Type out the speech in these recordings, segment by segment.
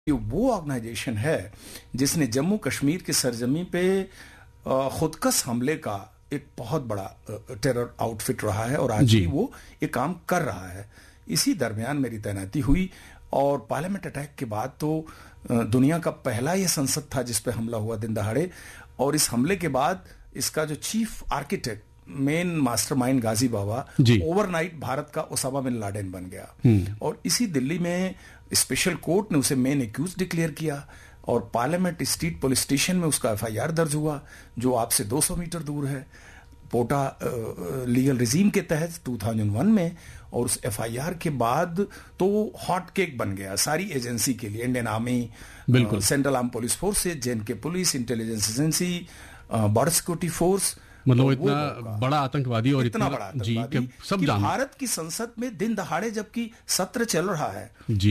ये वो ऑर्गेनाइजेशन है जिसने जम्मू कश्मीर की सरजमी पे खुदकश हमले का एक बहुत बड़ा टेरर आउटफिट रहा है और आज भी वो ये काम कर रहा है। इसी दरमियान मेरी तैनाती हुई और पार्लियामेंट अटैक के बाद तो दुनिया का पहला ये संसद था जिस पे हमला हुआ दिन दहाड़े, और इस हमले के बाद इसका जो चीफ आर्किटेक्ट मेन मास्टरमाइंड गाजी बाबा ओवरनाइट भारत का ओसामा बिन लादेन बन गया। और इसी दिल्ली में स्पेशल कोर्ट ने उसे मेन एक्यूज डिक्लेयर किया और पार्लियामेंट स्ट्रीट पुलिस स्टेशन में उसका एफआईआर दर्ज हुआ जो आपसे 200 मीटर दूर है पोटा लीगल रिजीम के तहत 2001 में। और उस एफआईआर के बाद तो हॉट केक बन गया सारी एजेंसी के लिए, Indian army, central arm police forces, JNK police, intelligence agency, border security force, मतलब इतना बड़ा आतंकवादी और इतना बड़ा आतंकवादी सब भारत की संसद में दिन दहाड़े जबकि सत्र चल रहा है,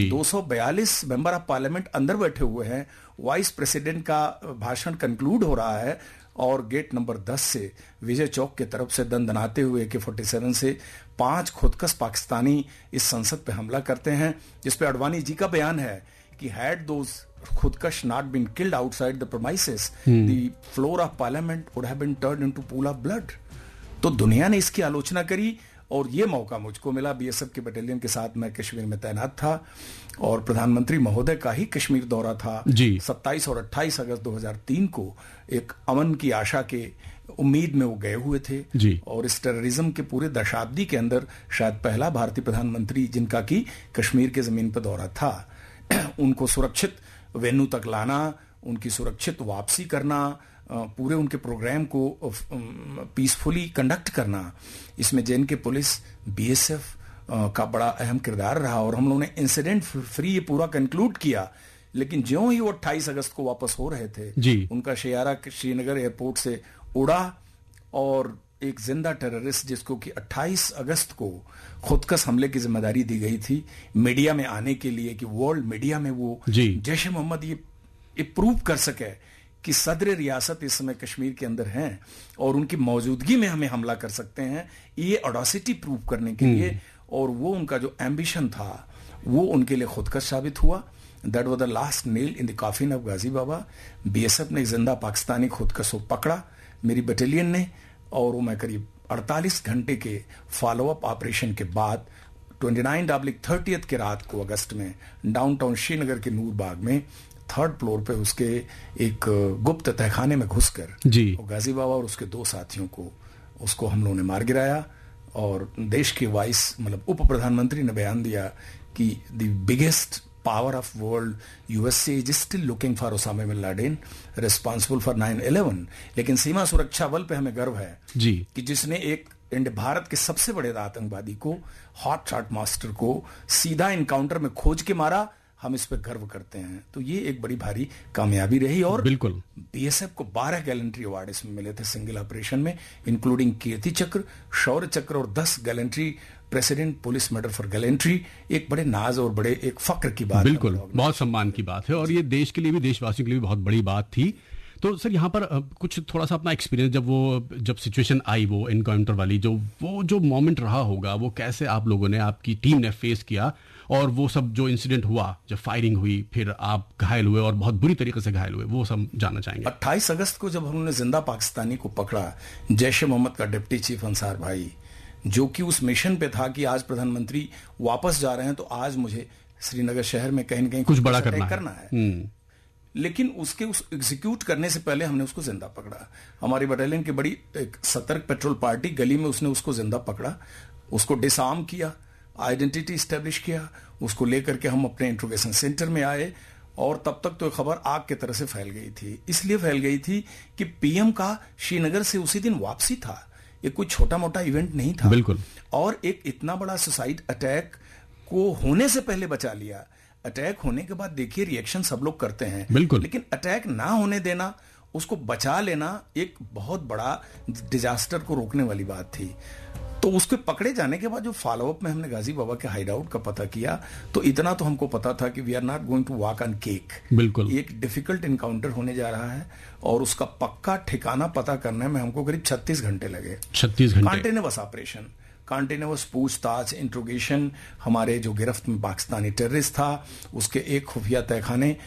242 मेंबर ऑफ पार्लियामेंट अंदर बैठे हुए हैं, वाइस प्रेसिडेंट का भाषण कंक्लूड हो रहा है और गेट नंबर 10 से विजय चौक के तरफ से दंदनाते हुए AK-47 से 5 खुदकश पाकिस्तानी इस संसद पे हमला करते हैं, जिसपे अडवाणी जी का बयान है कि had those खुदकश not been killed outside the premises, the floor of parliament would have been turned into pool of blood। तो दुनिया ने इसकी आलोचना करी और ये मौका मुझको मिला। बीएसएफ के बटालियन के साथ मैं कश्मीर में तैनात था और प्रधानमंत्री महोदय का ही कश्मीर दौरा था 27 और 28 अगस्त 2003 को। एक अमन की आशा के उम्मीद में वो गए हुए थे और इस टेररिज्म के पूरे दशाब्दी के अंदर शायद पहला भारतीय प्रधानमंत्री जिनका की कश्मीर के जमीन पर दौरा था। उनको सुरक्षित वेन्यू तक लाना, उनकी सुरक्षित वापसी करना, पूरे उनके प्रोग्राम को पीसफुली कंडक्ट करना, इसमें जेएनके पुलिस, बीएसएफ का बड़ा अहम किरदार रहा और हम लोगों ने इंसिडेंट फ्री ये पूरा कंक्लूड किया। लेकिन ज्यों ही वो 28 अगस्त को वापस हो रहे थे उनका शेयारा श्रीनगर एयरपोर्ट से उड़ा और एक जिंदा टेररिस्ट जिसको कि 28 अगस्त को खुदकश हमले की जिम्मेदारी दी गई थी मीडिया में आने के लिए कि वर्ल्ड मीडिया में वो जैश ए मोहम्मद ये प्रूव कर सके कि सदर रियासत इस समय कश्मीर के अंदर हैं और उनकी मौजूदगी में हमें हमला कर सकते हैं, ये ऑडेसिटी प्रूव करने के लिए। और वो उनका जो एम्बिशन था वो उनके लिए खुदकश साबित हुआ। That was the last nail in the coffin of Ghazi Baba. BSF ने जिंदा पाकिस्तानी खुदकश को पकड़ा मेरी बटालियन ने और वो मैं करीब 48 घंटे के फॉलोअप ऑपरेशन के बाद 29/30 के रात को अगस्त में डाउनटाउन श्रीनगर के नूर बाग में 3rd फ्लोर पे उसके एक गुप्त तहखाने में घुसकर गाजी बाबा और उसके 2 साथियों को उसको हम लोगों ने मार गिराया। और देश के वाइस मतलब उप प्रधानमंत्री ने बयान दिया कि the biggest power of world USA is still looking for Osama bin Laden responsible for 9/11। लेकिन सीमा सुरक्षा बल पे हमें गर्व है कि जिसने एक भारत के सबसे बड़े आतंकवादी को, हॉट शॉट मास्टर को सीधा इनकाउंटर में खोज के मारा। हम इस पे गर्व करते हैं। तो ये एक बड़ी भारी कामयाबी रही और बिल्कुल बीएसएफ को 12 गैलेंट्री अवार्ड इसमें मिले थे सिंगल ऑपरेशन में, इंक्लूडिंग कीर्ति चक्र, शौर्य चक्र और 10 gallantry president police medal for gallantry. एक बड़े नाज और बड़े एक फक्र की बात, बिल्कुल बहुत सम्मान की बात है और ये देश के लिए भी, देशवासियों के लिए भी बहुत बड़ी बात थी। तो सर यहाँ पर कुछ थोड़ा सा अपना एक्सपीरियंस, जब सिचुएशन आई वो एनकाउंटर वाली, जो मोमेंट रहा होगा, वो कैसे आप लोगों ने, आपकी टीम ने फेस किया और वो सब जो इंसिडेंट हुआ, जब फायरिंग हुई, फिर आप घायल हुए और बहुत बुरी तरीके से घायल हुए, वो सब जानना चाहेंगे। 28 अगस्त को जब हमने जिंदा पाकिस्तानी को पकड़ा, जैश ए मोहम्मद का डिप्टी चीफ अंसार भाई, जो कि उस मिशन पे था कि आज प्रधानमंत्री वापस जा रहे हैं तो आज मुझे श्रीनगर शहर में कहीं न कहीं कुछ बड़ा करना है। लेकिन उसके उस एग्जीक्यूट करने से पहले हमने उसको जिंदा पकड़ा। हमारी बटालियन की बड़ी एक सतर्क पेट्रोल पार्टी गली में उसने उसको जिंदा पकड़ा, उसको डिसआर्म किया, आइडेंटिटी स्टैब्लिश किया, उसको लेकर के हम अपने इंट्रोगेशन सेंटर में आए। और तब तक तो खबर आग की तरह से फैल गई थी। इसलिए फैल गई थी कि पीएम का श्रीनगर से उसी दिन वापसी था, ये कोई छोटा मोटा इवेंट नहीं था। बिल्कुल। और एक इतना बड़ा सुसाइड अटैक को होने से पहले बचा लिया। अटैक होने के बाद देखिए रिएक्शन सब लोग करते हैं, बिल्कुल, लेकिन अटैक ना होने देना, उसको बचा लेना एक बहुत बड़ा डिजास्टर को रोकने वाली बात थी। तो उसके पकड़े जाने के बाद जो फॉलोअप में हमने गाजी बाबा के हाइड आउट का पता किया तो इतना तो हमको पता था कि we are not going to walk on cake. बिल्कुल, एक डिफिकल्ट इनकाउंटर होने जा रहा है और उसका पक्का ठिकाना पता करने में हमको करीब 36 घंटे लगे। 36 घंटे कॉन्टिन्यूअस ऑपरेशन, कॉन्टिन्यूअस पूछताछ, इंट्रोगेशन। हमारे जो गिरफ्त में पाकिस्तानी टेररिस्ट था उसके एक खुफिया तहखाने